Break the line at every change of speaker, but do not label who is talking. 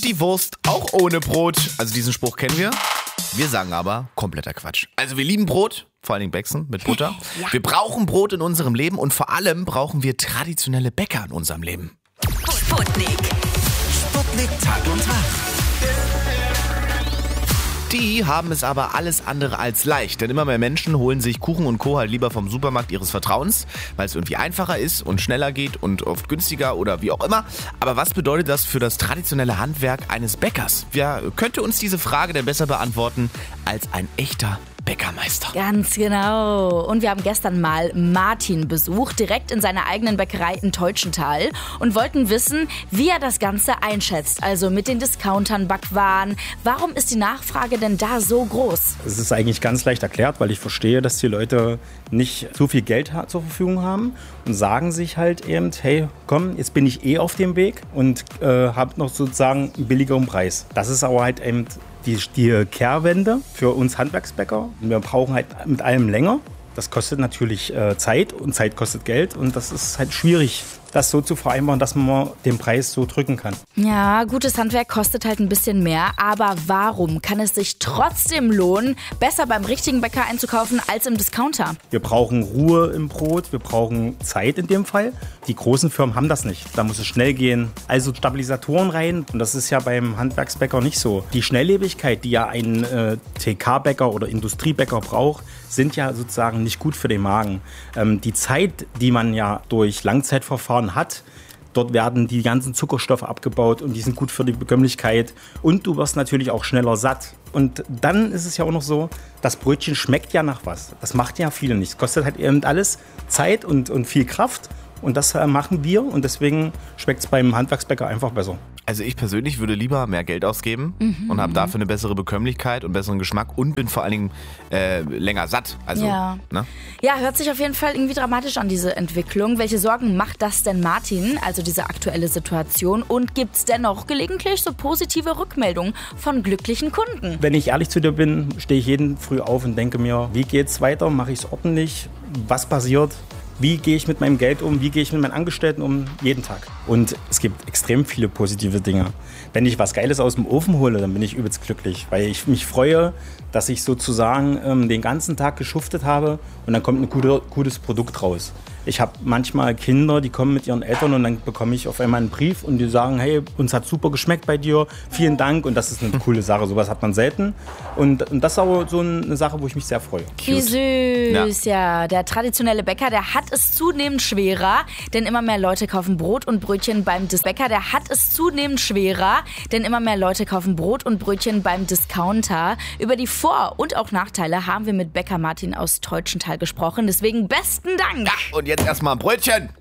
Die Wurst auch ohne Brot. Also diesen Spruch kennen wir. Wir sagen aber kompletter Quatsch. Also wir lieben Brot, vor allen Dingen Bäcksen mit Butter.
Ja.
Wir brauchen Brot in unserem Leben und vor allem brauchen wir traditionelle Bäcker in unserem Leben.
Sputnik.
Sputnik Tag und Tag.
Die haben es aber alles andere als leicht, denn immer mehr Menschen holen sich Kuchen und Co. halt lieber vom Supermarkt ihres Vertrauens, weil es irgendwie einfacher ist und schneller geht und oft günstiger oder wie auch immer. Aber was bedeutet das für das traditionelle Handwerk eines Bäckers? Wer könnte uns diese Frage denn besser beantworten als ein echter Bäckermeister?
Ganz genau. Und wir haben gestern mal Martin besucht, direkt in seiner eigenen Bäckerei in Teutschenthal und wollten wissen, wie er das Ganze einschätzt. Also mit den Discountern, Backwaren. Warum ist die Nachfrage denn da so groß?
Es ist eigentlich ganz leicht erklärt, weil ich verstehe, dass die Leute nicht so viel Geld zur Verfügung haben und sagen sich halt eben, hey, komm, jetzt bin ich auf dem Weg und habe noch sozusagen einen billigeren Preis. Das ist aber halt eben die Kehrwende für uns Handwerksbäcker. Wir brauchen halt mit allem länger. Das kostet natürlich Zeit und Zeit kostet Geld und das ist halt schwierig, das so zu vereinbaren, dass man den Preis so drücken kann.
Ja, gutes Handwerk kostet halt ein bisschen mehr, aber warum kann es sich trotzdem lohnen, besser beim richtigen Bäcker einzukaufen als im Discounter?
Wir brauchen Ruhe im Brot, wir brauchen Zeit in dem Fall. Die großen Firmen haben das nicht. Da muss es schnell gehen. Also Stabilisatoren rein und das ist ja beim Handwerksbäcker nicht so. Die Schnelllebigkeit, die ja ein TK-Bäcker oder Industriebäcker braucht, sind ja sozusagen nicht gut für den Magen. Die Zeit, die man ja durch Langzeitverfahren hat, dort werden die ganzen Zuckerstoffe abgebaut und die sind gut für die Bekömmlichkeit und du wirst natürlich auch schneller satt. Und dann ist es ja auch noch so, das Brötchen schmeckt ja nach was. Das macht ja viele nicht. Es kostet halt eben alles Zeit und viel Kraft und das machen wir und deswegen schmeckt es beim Handwerksbäcker einfach besser.
Also ich persönlich würde lieber mehr Geld ausgeben und habe dafür eine bessere Bekömmlichkeit und besseren Geschmack und bin vor allen Dingen länger satt. Also,
Ja.
Ne?
Ja, hört sich auf jeden Fall irgendwie dramatisch an, diese Entwicklung. Welche Sorgen macht das denn Martin, also diese aktuelle Situation? Und gibt es dennoch gelegentlich so positive Rückmeldungen von glücklichen Kunden?
Wenn ich ehrlich zu dir bin, stehe ich jeden Früh auf und denke mir, wie geht's weiter? Mache ich es ordentlich? Was passiert? Wie gehe ich mit meinem Geld um? Wie gehe ich mit meinen Angestellten um? Jeden Tag. Und es gibt extrem viele positive Dinge. Wenn ich was Geiles aus dem Ofen hole, dann bin ich übelst glücklich, weil ich mich freue, dass ich sozusagen den ganzen Tag geschuftet habe und dann kommt ein gutes Produkt raus. Ich habe manchmal Kinder, die kommen mit ihren Eltern und dann bekomme ich auf einmal einen Brief und die sagen, hey, uns hat super geschmeckt bei dir, vielen Dank und das ist eine coole Sache, sowas hat man selten und das ist aber so eine Sache, wo ich mich sehr freue.
Wie süß, ja. Der traditionelle Bäcker, der hat es zunehmend schwerer, denn immer mehr Leute kaufen Brot und Brötchen beim Discounter. Über die Vor- und auch Nachteile haben wir mit Bäcker Martin aus Teutschenthal gesprochen, deswegen besten Dank.
Und jetzt erstmal ein Brötchen.